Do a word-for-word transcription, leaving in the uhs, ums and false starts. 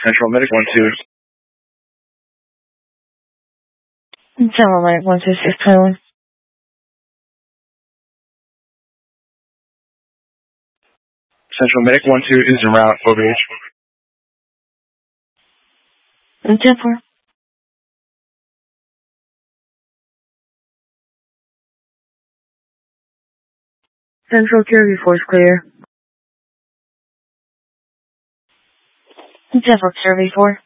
Central Medic one two. Central Medic one two six twenty-one. Central Medic one two is en route, O V H. ten four. Central Kirby Force clear. ten four Kirby four.